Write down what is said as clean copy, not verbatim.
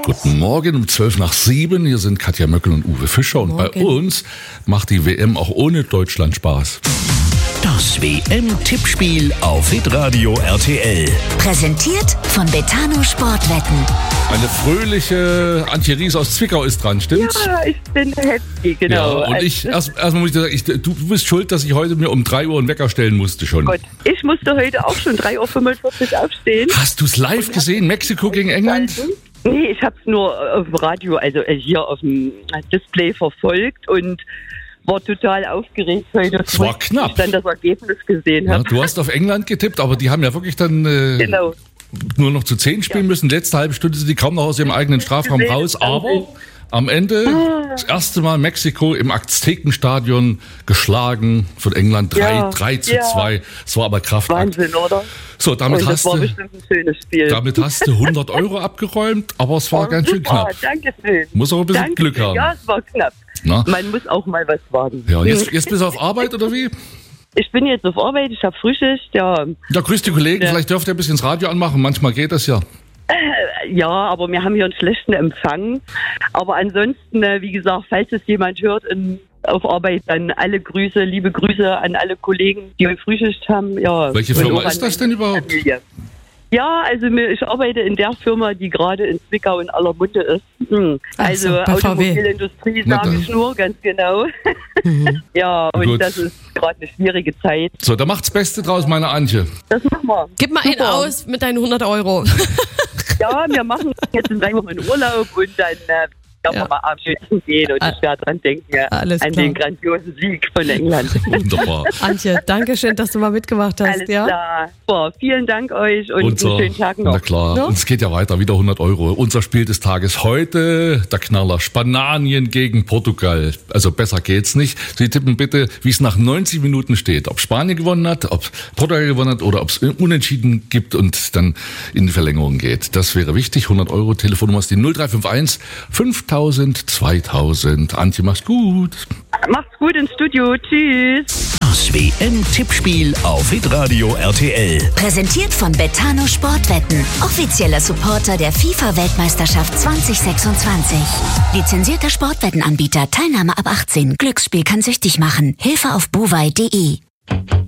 Guten Morgen, um 7:12. Hier sind Katja Möckel und Uwe Fischer. Und bei uns macht die WM auch ohne Deutschland Spaß. Das WM-Tippspiel auf Hitradio RTL. Präsentiert von Betano Sportwetten. Eine fröhliche Antje Ries aus Zwickau ist dran, stimmt's? Ja, ich bin happy, genau. Ja, und erstmal muss ich dir sagen, du bist schuld, dass ich heute mir um 3 Uhr einen Wecker stellen musste schon. Gott, ich musste heute auch schon 3:45 Uhr aufstehen. Hast du's live gesehen, Mexiko gegen England? Nee, ich habe es nur auf dem Radio, also hier auf dem Display verfolgt und war total aufgeregt heute. Es war knapp. Ich dann das Ergebnis gesehen Ja, habe. du hast auf England getippt, aber die haben ja wirklich dann Genau. nur noch zu 10 spielen müssen. Letzte halbe Stunde sind die kaum noch aus ihrem eigenen Strafraum raus. Aber am Ende das erste Mal Mexiko im Aztekenstadion geschlagen von England 3:2. Es war aber Kraftakt. Wahnsinn, oder? So, damit Und das hast war du bestimmt ein schönes Spiel. damit hast du 100 € abgeräumt, aber es war ganz schön knapp. Danke schön. Muss auch ein bisschen Glück haben. Ja, es war knapp. Na? Man muss auch mal was wagen. Ja, und jetzt bist du auf Arbeit oder wie? Ich bin jetzt auf Arbeit, ich habe Frühschicht, ja. Ja, grüß die Kollegen, vielleicht dürft ihr ein bisschen das Radio anmachen, manchmal geht das ja. Ja, aber wir haben hier einen schlechten Empfang. Aber ansonsten, wie gesagt, falls es jemand hört auf Arbeit, dann alle Grüße, liebe Grüße an alle Kollegen, die Frühschicht haben. Ja, Welche Firma ist das denn überhaupt? Familie. Ja, also ich arbeite in der Firma, die gerade in Zwickau in aller Munde ist. Also bei VW. Automobilindustrie, sage ich nur, ganz genau. Ja, und Gut. das ist gerade eine schwierige Zeit. So, da macht's Beste draus, meine Antje. Das machen wir. Gib mal einen Super. aus mit deinen 100 €. Ja, wir machen jetzt in 3 Wochen Urlaub und dann werden wir mal abends essen gehen und ich werde dran denken Alles an klar. den grandiosen Sieg von England. Wunderbar. Antje, danke schön, dass du mal mitgemacht hast. Alles Ja? klar. Boah, vielen Dank euch und einen schönen Tag noch. Na klar, Ja? und es geht ja weiter, wieder 100 €. Unser Spiel des Tages heute, der Knaller, Spanien gegen Portugal. Also besser geht's nicht. Sie tippen bitte, wie es nach 90 Minuten steht. Ob Spanien gewonnen hat, ob Portugal gewonnen hat oder ob es Unentschieden gibt und dann in die Verlängerung geht. Das wäre wichtig. 100 €, Telefonnummer ist die 0351 5000 2000. Antje, mach's gut. Macht's gut ins Studio. Tschüss. Das WM-Tippspiel auf Hitradio RTL. Präsentiert von Betano Sportwetten. Offizieller Supporter der FIFA-Weltmeisterschaft 2026. Lizenzierter Sportwettenanbieter. Teilnahme ab 18. Glücksspiel kann süchtig machen. Hilfe auf buwei.de.